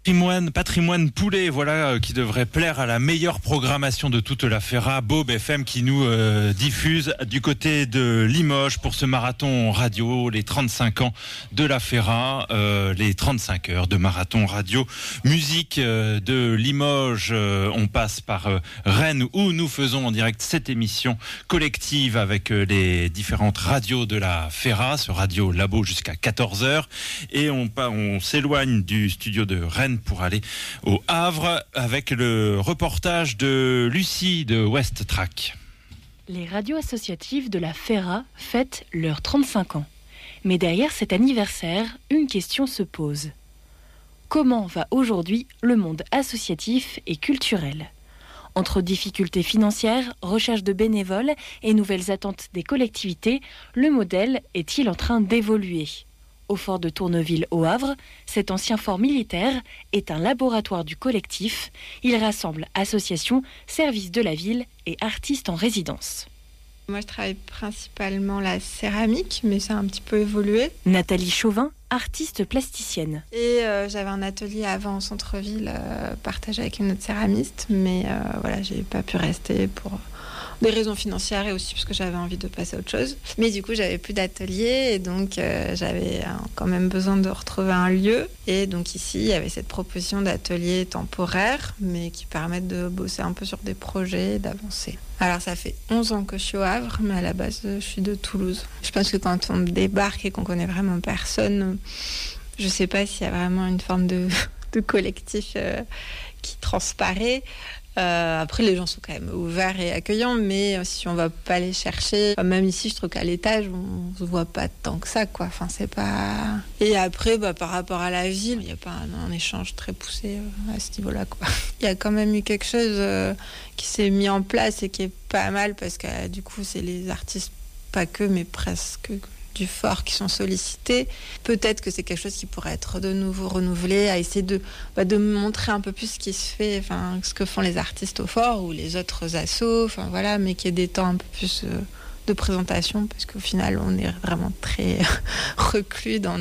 Patrimoine poulet, voilà, qui devrait plaire à la meilleure programmation de toute la FERA, Bob FM, qui nous diffuse du côté de Limoges pour ce marathon radio, les 35 ans de la FERA, les 35 heures de marathon radio. Musique de Limoges, on passe par Rennes où nous faisons en direct cette émission collective avec les différentes radios de la FERA, ce radio labo jusqu'à 14h, et on s'éloigne du studio de Rennes pour aller au Havre avec le reportage de Lucie de West Track. Les radios associatives de la FERA fêtent leurs 35 ans. Mais derrière cet anniversaire, une question se pose. Comment va aujourd'hui le monde associatif et culturel ? Entre difficultés financières, recherche de bénévoles et nouvelles attentes des collectivités, le modèle est-il en train d'évoluer ? Au fort de Tourneville au Havre, cet ancien fort militaire est un laboratoire du collectif. Il rassemble associations, services de la ville et artistes en résidence. Moi, je travaille principalement la céramique, mais ça a un petit peu évolué. Nathalie Chauvin, artiste plasticienne. Et j'avais un atelier avant au centre-ville, partagé avec une autre céramiste, mais voilà, j'ai pas pu rester pour des raisons financières et aussi parce que j'avais envie de passer à autre chose. Mais du coup, j'avais plus d'atelier et donc j'avais quand même besoin de retrouver un lieu. Et donc ici, il y avait cette proposition d'atelier temporaire, mais qui permettent de bosser un peu sur des projets, d'avancer. Alors ça fait 11 ans que je suis au Havre, mais à la base, je suis de Toulouse. Je pense que quand on débarque et qu'on connaît vraiment personne, je sais pas s'il y a vraiment une forme de collectif qui transparaît. Après, les gens sont quand même ouverts et accueillants, mais si on va pas les chercher, même ici, je trouve qu'à l'étage, on se voit pas tant que ça, quoi. Enfin, c'est pas. Et après, par rapport à la ville, il y a pas un échange très poussé à ce niveau-là, quoi. Il y a quand même eu quelque chose qui s'est mis en place et qui est pas mal parce que du coup, c'est les artistes, pas que, mais presque du fort qui sont sollicités. Peut-être que c'est quelque chose qui pourrait être de nouveau renouvelé, à essayer de montrer un peu plus ce qui se fait, enfin, ce que font les artistes au fort ou les autres assos, enfin voilà, mais qu'il y ait des temps un peu plus de présentation, parce qu'au final, on est vraiment très reclus dans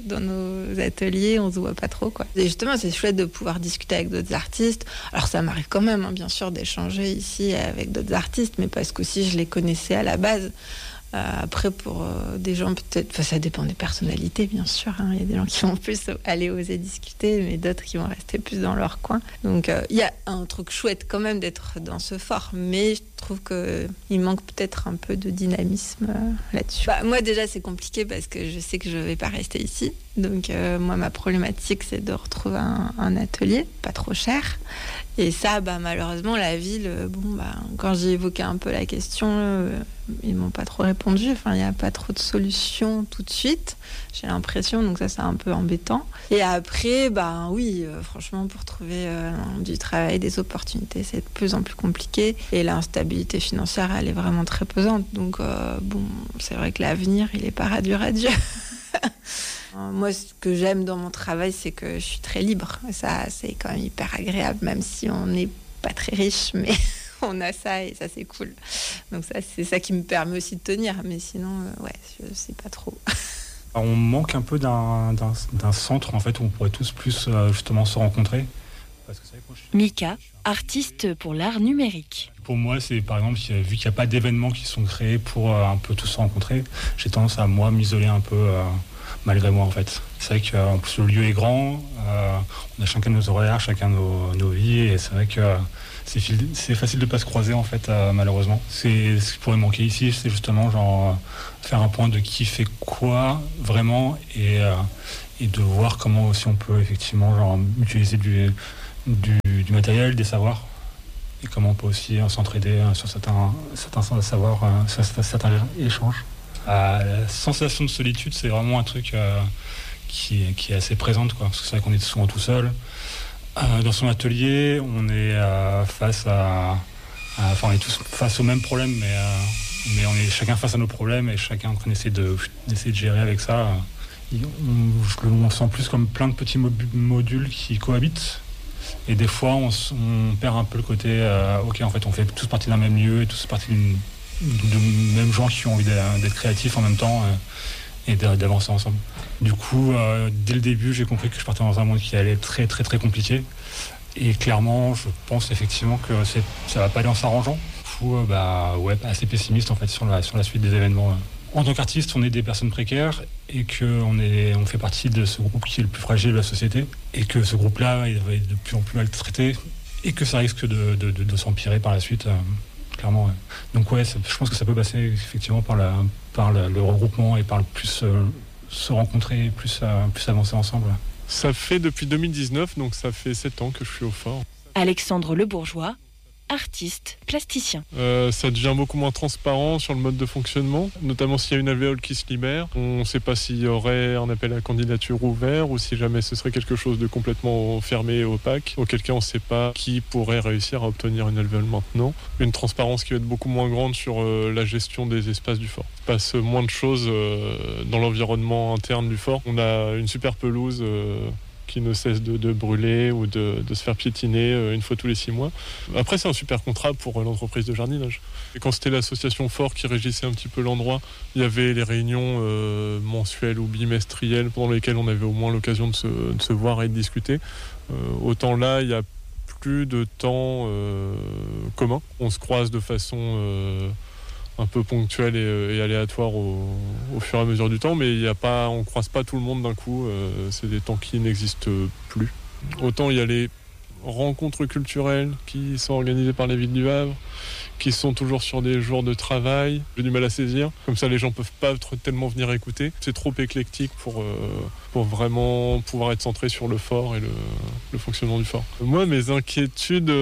nos ateliers, on se voit pas trop, quoi. Et justement, c'est chouette de pouvoir discuter avec d'autres artistes. Alors ça m'arrive quand même, bien sûr, d'échanger ici avec d'autres artistes, mais parce qu'aussi je les connaissais à la base. Après, pour des gens, peut-être, ça dépend des personnalités, bien sûr. Il y a des gens qui vont plus aller oser discuter, mais d'autres qui vont rester plus dans leur coin. Donc, il y a un truc chouette quand même d'être dans ce fort, mais je trouve qu'il manque peut-être un peu de dynamisme là-dessus. Moi, déjà, c'est compliqué parce que je sais que je ne vais pas rester ici. Donc, moi, ma problématique, c'est de retrouver un atelier, pas trop cher. Et ça, malheureusement, la ville, quand j'ai évoqué un peu la question, ils m'ont pas trop répondu. Enfin, il n'y a pas trop de solutions tout de suite, j'ai l'impression. Donc ça, c'est un peu embêtant. Et après, oui, franchement, pour trouver du travail, des opportunités, c'est de plus en plus compliqué. Et l'instabilité financière, elle est vraiment très pesante. Donc, c'est vrai que l'avenir, il est pas radieux. Moi, ce que j'aime dans mon travail, c'est que je suis très libre. Ça, c'est quand même hyper agréable, même si on n'est pas très riche, mais on a ça et ça, c'est cool. Donc ça, c'est ça qui me permet aussi de tenir. Mais sinon, je sais pas trop. On manque un peu d'un centre, en fait, où on pourrait tous plus justement se rencontrer. Parce que, Mika, artiste pour l'art numérique. Pour moi, c'est par exemple, vu qu'il n'y a pas d'événements qui sont créés pour un peu tous se rencontrer, j'ai tendance à moi m'isoler un peu malgré moi en fait. C'est vrai qu'en plus le lieu est grand, on a chacun nos horaires, chacun nos vies, et c'est vrai que c'est facile de ne pas se croiser en fait, malheureusement. Ce qui pourrait manquer ici, c'est justement faire un point de qui fait quoi vraiment, et de voir comment aussi on peut effectivement utiliser du matériel, des savoirs, et comment on peut aussi s'entraider sur certains savoirs, sur certains échanges. La sensation de solitude, c'est vraiment un truc qui est assez présente, quoi, parce que c'est vrai qu'on est souvent tout seul. Dans son atelier, on est on est tous face au même problème, mais on est chacun face à nos problèmes et chacun en train d'essayer de gérer avec ça. On sent plus comme plein de petits modules qui cohabitent. Et des fois, on perd un peu le côté ok, en fait, on fait tous partie d'un même lieu et tous partie de même gens qui ont envie d'être créatifs en même temps. et d'avancer ensemble. Du coup, dès le début, j'ai compris que je partais dans un monde qui allait être très très très compliqué. Et clairement, je pense effectivement que ça va pas aller en s'arrangeant. Du coup, assez pessimiste en fait sur la suite des événements. En tant qu'artiste, on est des personnes précaires et qu'on fait partie de ce groupe qui est le plus fragile de la société. Et que ce groupe-là, il va être de plus en plus maltraité et que ça risque de s'empirer par la suite. Clairement, ouais. Donc je pense que ça peut passer effectivement par le regroupement et par le plus se rencontrer, plus avancer ensemble. Ça fait depuis 2019, donc ça fait 7 ans que je suis au Fort. Alexandre Le Bourgeois, artiste, plasticien. Ça devient beaucoup moins transparent sur le mode de fonctionnement, notamment s'il y a une alvéole qui se libère. On ne sait pas s'il y aurait un appel à candidature ouvert ou si jamais ce serait quelque chose de complètement fermé et opaque, auquel cas on ne sait pas qui pourrait réussir à obtenir une alvéole maintenant. Une transparence qui va être beaucoup moins grande sur la gestion des espaces du fort. Il se passe moins de choses dans l'environnement interne du fort. On a une super pelouse qui ne cesse de brûler ou de se faire piétiner une fois tous les 6 mois. Après, c'est un super contrat pour l'entreprise de jardinage. Et quand c'était l'association Fort qui régissait un petit peu l'endroit, il y avait les réunions mensuelles ou bimestrielles pendant lesquelles on avait au moins l'occasion de se voir et de discuter. Autant là, il n'y a plus de temps commun. On se croise de façon un peu ponctuelle et aléatoire au fur et à mesure du temps, mais on ne croise pas tout le monde d'un coup, c'est des temps qui n'existent plus. Autant il y a les rencontres culturelles qui sont organisées par la ville du Havre, qui sont toujours sur des jours de travail, j'ai du mal à saisir, comme ça les gens peuvent pas tellement venir écouter, c'est trop éclectique pour vraiment pouvoir être centré sur le fort et le fonctionnement du fort. Moi, mes inquiétudes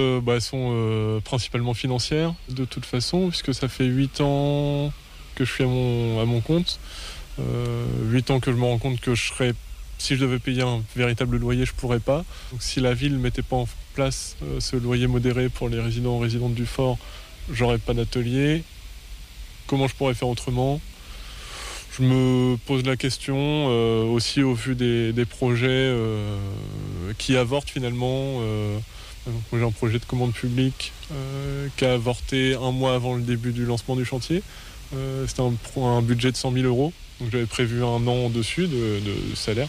sont principalement financières, de toute façon, puisque ça fait 8 ans que je suis à mon compte, 8 ans que je me rends compte que si je devais payer un véritable loyer, je pourrais pas. Donc, si la ville ne mettait pas en place ce loyer modéré pour les résidentes du fort, j'aurais pas d'atelier. Comment je pourrais faire autrement ? Je me pose la question aussi au vu des projets qui avortent finalement. J'ai un projet de commande publique qui a avorté 1 mois avant le début du lancement du chantier. C'était un budget de 100 000 €. Donc j'avais prévu 1 an dessus de salaire.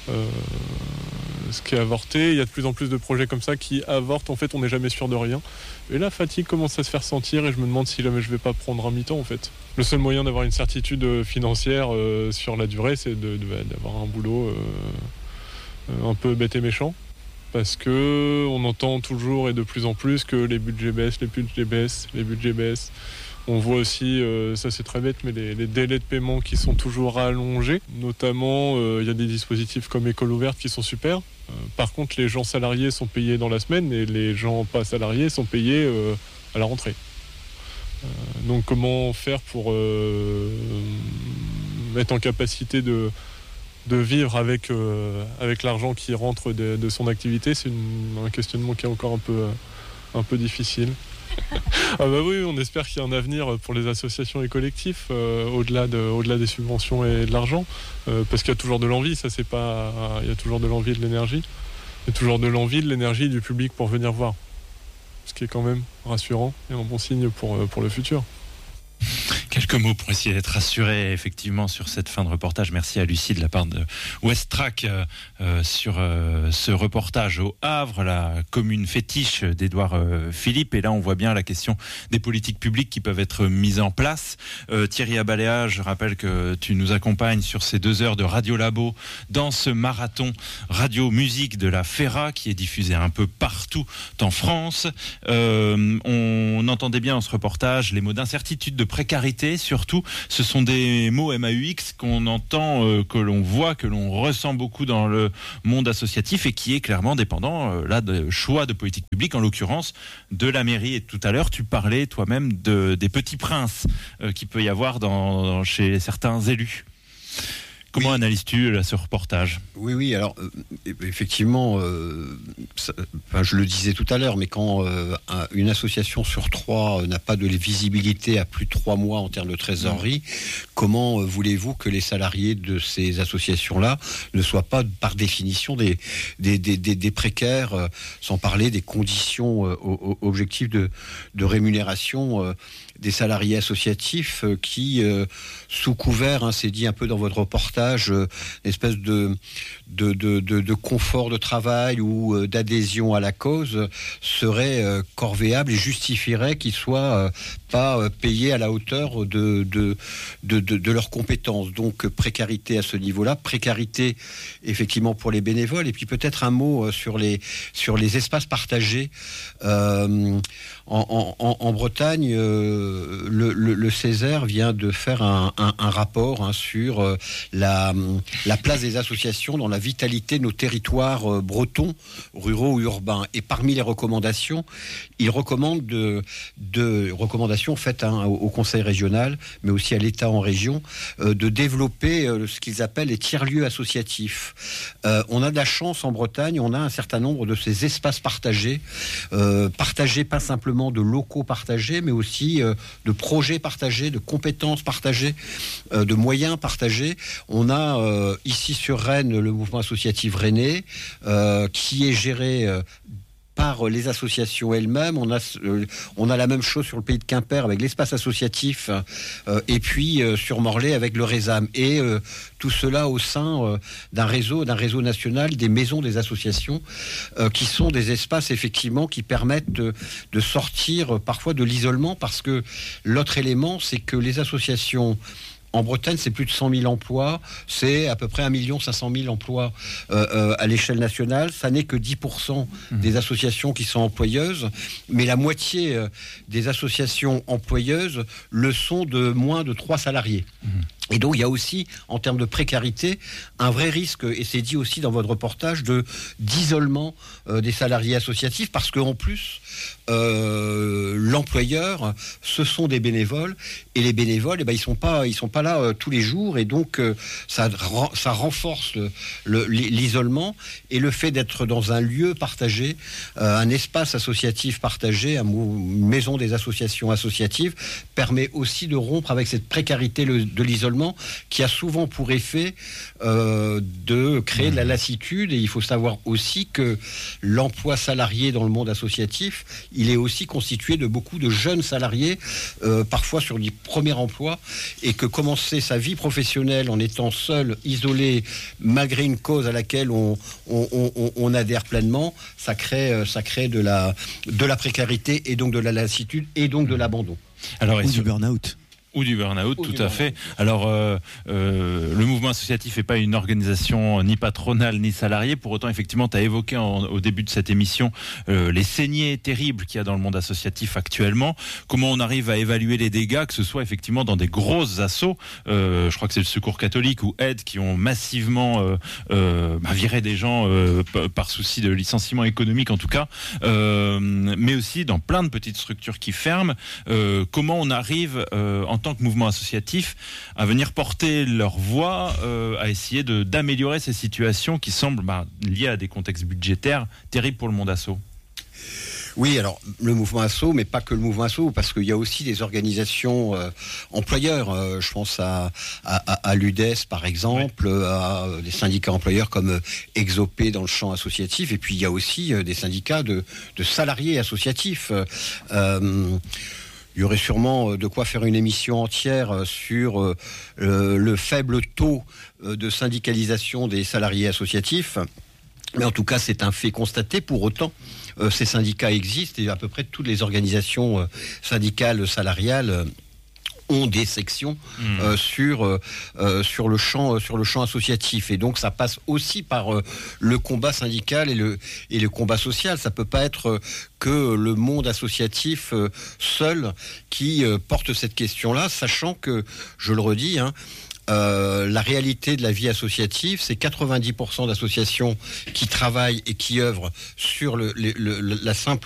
Ce qui a avorté. Il y a de plus en plus de projets comme ça qui avortent. En fait, on n'est jamais sûr de rien. Et la fatigue commence à se faire sentir et je me demande si jamais je vais pas prendre un mi-temps en fait. Le seul moyen d'avoir une certitude financière sur la durée, c'est d'avoir un boulot un peu bête et méchant. Parce que on entend toujours et de plus en plus que les budgets baissent. On voit aussi, ça c'est très bête, mais les délais de paiement qui sont toujours allongés. Notamment, il y a des dispositifs comme École ouverte qui sont super. Par contre, les gens salariés sont payés dans la semaine et les gens pas salariés sont payés à la rentrée. Donc comment faire pour être en capacité de vivre avec l'argent qui rentre de son activité, c'est un questionnement qui est encore un peu difficile. Ah bah oui, on espère qu'il y a un avenir pour les associations et collectifs au-delà des subventions et de l'argent, parce qu'il y a toujours de l'envie, il y a toujours de l'envie et de l'énergie. Il y a toujours de l'envie, de l'énergie du public pour venir voir, ce qui est quand même rassurant et un bon signe pour le futur. Quelques mots pour essayer d'être rassuré effectivement sur cette fin de reportage. Merci à Lucie de la part de Westrack sur ce reportage au Havre, la commune fétiche d'Édouard Philippe. Et là, on voit bien la question des politiques publiques qui peuvent être mises en place. Thierry Abaléa, je rappelle que tu nous accompagnes sur ces 2 heures de Radio Labo dans ce marathon radio-musique de la FERA qui est diffusé un peu partout en France. On entendait bien dans ce reportage les mots d'incertitude, de précarité surtout. Ce sont des mots MAUX qu'on entend, que l'on voit, que l'on ressent beaucoup dans le monde associatif et qui est clairement dépendant là de choix de politique publique, en l'occurrence de la mairie. Et tout à l'heure, tu parlais toi-même des petits princes qu'il peut y avoir chez certains élus. Comment analyses-tu ce reportage ? Oui, alors effectivement, je le disais tout à l'heure, mais quand une association sur 3 n'a pas de visibilité à plus de 3 mois en termes de trésorerie, comment voulez-vous que les salariés de ces associations-là ne soient pas, par définition, des précaires, sans parler des conditions objectives de rémunération des salariés associatifs qui, sous couvert, c'est dit un peu dans votre reportage, une espèce de confort de travail ou d'adhésion à la cause, seraient corvéables et justifieraient qu'ils soient pas payés à la hauteur de leurs compétences. Donc précarité à ce niveau-là, précarité effectivement pour les bénévoles, et puis peut-être un mot sur les espaces partagés. En Bretagne, le Césaire vient de faire un rapport sur la place des associations dans la vitalité de nos territoires bretons, ruraux ou urbains. Et parmi les recommandations, il recommande de recommandations faites au Conseil régional, mais aussi à l'État en région, de développer ce qu'ils appellent les tiers-lieux associatifs. On a de la chance en Bretagne, on a un certain nombre de ces espaces partagés, partagés pas simplement de locaux partagés, mais aussi de projets partagés, de compétences partagées, de moyens partagés. On a ici sur Rennes le mouvement associatif rennais qui est géré par les associations elles-mêmes. On a la même chose sur le pays de Quimper avec l'espace associatif et puis sur Morlaix avec le Résam. Et tout cela au sein d'un réseau national des maisons des associations qui sont des espaces effectivement qui permettent de sortir parfois de l'isolement, parce que l'autre élément, c'est que les associations en Bretagne, c'est plus de 100 000 emplois, c'est à peu près 1 500 000 emplois à l'échelle nationale. Ça n'est que 10% des associations qui sont employeuses, mais la moitié des associations employeuses le sont de moins de 3 salariés. Et donc il y a aussi, en termes de précarité, un vrai risque, et c'est dit aussi dans votre reportage, d'isolement des salariés associatifs, parce qu'en plus, l'employeur, ce sont des bénévoles, et les bénévoles, ils sont pas là tous les jours, et donc ça renforce l'isolement, et le fait d'être dans un lieu partagé, un espace associatif partagé, une maison des associations associatives, permet aussi de rompre avec cette précarité de l'isolement, qui a souvent pour effet de créer de la lassitude. Et il faut savoir aussi que l'emploi salarié dans le monde associatif, il est aussi constitué de beaucoup de jeunes salariés, parfois sur du premier emploi, et que commencer sa vie professionnelle en étant seul, isolé, malgré une cause à laquelle on adhère pleinement, ça crée de la précarité, et donc de la lassitude, et donc de l'abandon. Alors, ou du burn-out. Ou du burn-out, tout à fait. Alors, le mouvement associatif n'est pas une organisation ni patronale ni salariée. Pour autant, effectivement, tu as évoqué au début de cette émission les saignées terribles qu'il y a dans le monde associatif actuellement. Comment on arrive à évaluer les dégâts, que ce soit effectivement dans des grosses assos. Je crois que c'est le Secours catholique ou Aide qui ont massivement viré des gens par souci de licenciement économique, en tout cas. Mais aussi dans plein de petites structures qui ferment. Comment on arrive en tant que mouvement associatif à venir porter leur voix, à essayer d'améliorer ces situations qui semblent liées à des contextes budgétaires terribles pour le monde asso? Oui, alors le mouvement asso, mais pas que le mouvement asso, parce qu'il y a aussi des organisations employeurs. Je pense à l'UDES par exemple, à des syndicats employeurs comme Exopé dans le champ associatif, et puis il y a aussi des syndicats de salariés associatifs. Il y aurait sûrement de quoi faire une émission entière sur le faible taux de syndicalisation des salariés associatifs. Mais en tout cas, c'est un fait constaté. Pour autant, ces syndicats existent, et à peu près toutes les organisations syndicales salariales ont des sections sur le champ associatif, et donc ça passe aussi par le combat syndical et le combat social. Ça peut pas être que le monde associatif seul qui porte cette question-là, sachant que, je le redis, la réalité de la vie associative, c'est 90% d'associations qui travaillent et qui œuvrent sur la simple